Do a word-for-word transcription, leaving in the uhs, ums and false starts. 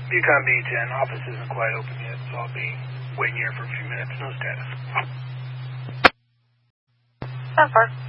Yukon B ten, office isn't quite open yet, so I'll be waiting here for a few minutes. No status. ten four.